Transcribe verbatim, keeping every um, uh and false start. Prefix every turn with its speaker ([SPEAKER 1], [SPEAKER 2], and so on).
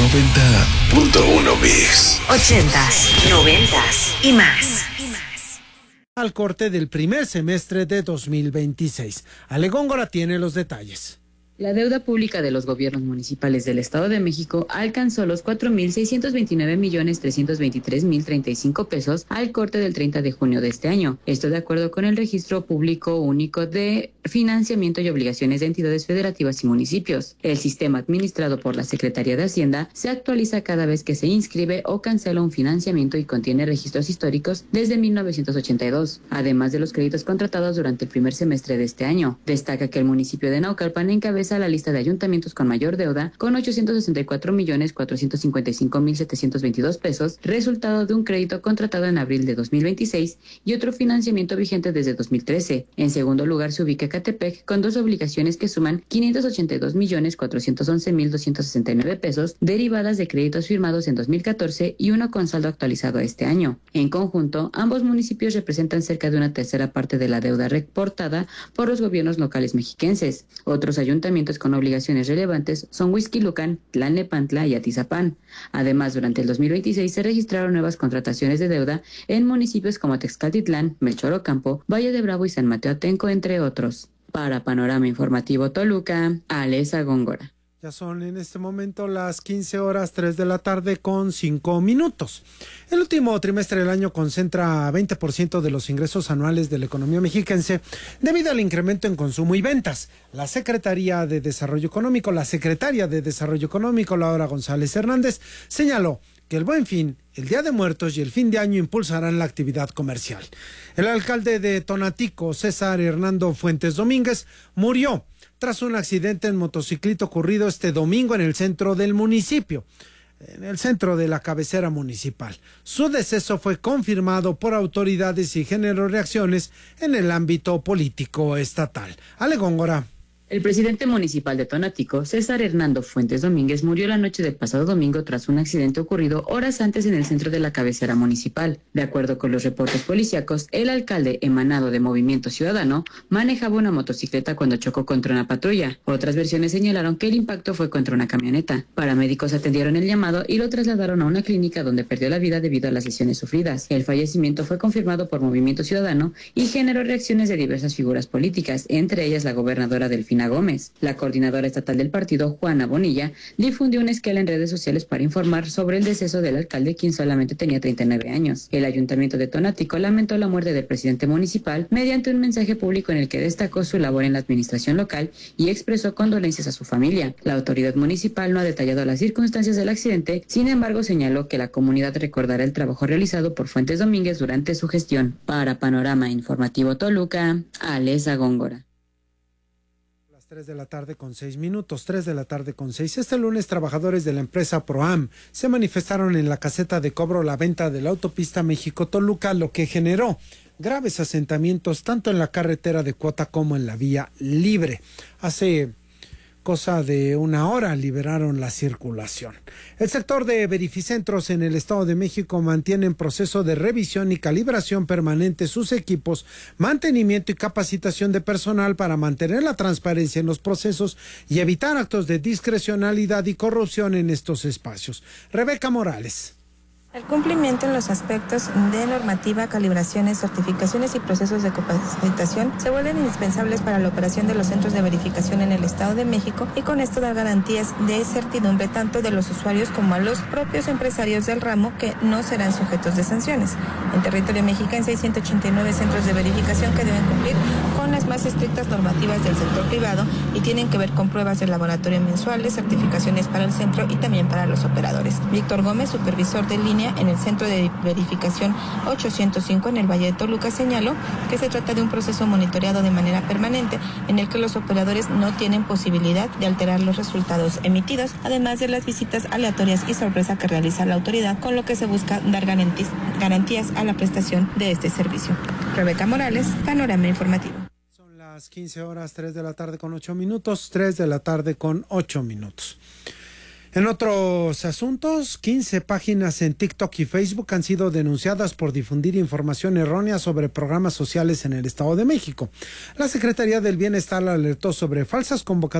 [SPEAKER 1] noventa punto uno Mix.
[SPEAKER 2] Ochentas, noventas y más.
[SPEAKER 3] Al corte del primer semestre de dos mil veintiséis. Ale Góngora tiene los detalles.
[SPEAKER 4] La deuda pública de los gobiernos municipales del Estado de México alcanzó los cuatro mil seiscientos veintinueve millones trescientos veintitrés mil treinta y cinco pesos al corte del treinta de junio de este año. Esto de acuerdo con el Registro Público Único de Financiamiento y Obligaciones de Entidades Federativas y Municipios. El sistema administrado por la Secretaría de Hacienda se actualiza cada vez que se inscribe o cancela un financiamiento y contiene registros históricos desde mil novecientos ochenta y dos, además de los créditos contratados durante el primer semestre de este año. Destaca que el municipio de Naucalpan encabeza a la lista de ayuntamientos con mayor deuda, con ochocientos sesenta y cuatro millones cuatrocientos cincuenta y cinco mil setecientos veintidós pesos, resultado de un crédito contratado en abril de dos mil veintiséis y otro financiamiento vigente desde dos mil trece. En segundo lugar se ubica Catepec, con dos obligaciones que suman quinientos ochenta y dos millones cuatrocientos once mil doscientos sesenta y nueve pesos, derivadas de créditos firmados en dos mil catorce y uno con saldo actualizado este año. En conjunto, ambos municipios representan cerca de una tercera parte de la deuda reportada por los gobiernos locales mexiquenses. Otros ayuntamientos con obligaciones relevantes son Huixquilucan, Tlalnepantla y Atizapán. Además, durante el dos mil veintiséis se registraron nuevas contrataciones de deuda en municipios como Texcaltitlán, Melchor Ocampo, Valle de Bravo y San Mateo Atenco, entre otros. Para Panorama Informativo Toluca, Alesa Góngora.
[SPEAKER 3] Ya son en este momento las quince horas tres de la tarde con cinco minutos. El último trimestre del año concentra veinte por ciento de los ingresos anuales de la economía mexiquense debido al incremento en consumo y ventas. La Secretaría de Desarrollo Económico, la secretaria de Desarrollo Económico, Laura González Hernández, señaló que el Buen Fin, el Día de Muertos y el fin de año impulsarán la actividad comercial. El alcalde de Tonatico, César Hernando Fuentes Domínguez, murió tras un accidente en motocicleta ocurrido este domingo en el centro del municipio, en el centro de la cabecera municipal. Su deceso fue confirmado por autoridades y generó reacciones en el ámbito político estatal. Ale Góngora.
[SPEAKER 4] El presidente municipal de Tonatico, César Hernando Fuentes Domínguez, murió la noche del pasado domingo tras un accidente ocurrido horas antes en el centro de la cabecera municipal. De acuerdo con los reportes policíacos, el alcalde, emanado de Movimiento Ciudadano, manejaba una motocicleta cuando chocó contra una patrulla. Otras versiones señalaron que el impacto fue contra una camioneta. Paramédicos atendieron el llamado y lo trasladaron a una clínica donde perdió la vida debido a las lesiones sufridas. El fallecimiento fue confirmado por Movimiento Ciudadano y generó reacciones de diversas figuras políticas, entre ellas la gobernadora Delfina Gómez. La coordinadora estatal del partido, Juana Bonilla, difundió una esquela en redes sociales para informar sobre el deceso del alcalde, quien solamente tenía treinta y nueve años. El ayuntamiento de Tonatico lamentó la muerte del presidente municipal mediante un mensaje público en el que destacó su labor en la administración local y expresó condolencias a su familia. La autoridad municipal no ha detallado las circunstancias del accidente, sin embargo señaló que la comunidad recordará el trabajo realizado por Fuentes Domínguez durante su gestión. Para Panorama Informativo Toluca, Alesa Góngora.
[SPEAKER 3] tres de la tarde con seis minutos, tres de la tarde con seis. Este lunes, trabajadores de la empresa Proam se manifestaron en la caseta de cobro la venta de la autopista México-Toluca, lo que generó graves asentamientos tanto en la carretera de cuota como en la vía libre. Hace cosa de una hora liberaron la circulación. El sector de verificentros en el Estado de México mantiene en proceso de revisión y calibración permanente sus equipos, mantenimiento y capacitación de personal para mantener la transparencia en los procesos y evitar actos de discrecionalidad y corrupción en estos espacios. Rebeca Morales.
[SPEAKER 5] El cumplimiento en los aspectos de normativa, calibraciones, certificaciones y procesos de capacitación se vuelven indispensables para la operación de los centros de verificación en el Estado de México y con esto dar garantías de certidumbre tanto de los usuarios como a los propios empresarios del ramo que no serán sujetos de sanciones. En territorio mexiquense hay ciento ochenta y nueve centros de verificación que deben cumplir con las más estrictas normativas del sector privado y tienen que ver con pruebas de laboratorio mensuales, certificaciones para el centro y también para los operadores. Víctor Gómez, supervisor de línea en el Centro de Verificación ochocientos cinco en el Valle de Toluca, señaló que se trata de un proceso monitoreado de manera permanente en el que los operadores no tienen posibilidad de alterar los resultados emitidos, además de las visitas aleatorias y sorpresa que realiza la autoridad, con lo que se busca dar garantías a la prestación de este servicio. Rebeca Morales, Panorama Informativo.
[SPEAKER 3] Son las quince horas, tres de la tarde con ocho minutos, tres de la tarde con ocho minutos. En otros asuntos, quince páginas en TikTok y Facebook han sido denunciadas por difundir información errónea sobre programas sociales en el Estado de México. La Secretaría del Bienestar alertó sobre falsas convocatorias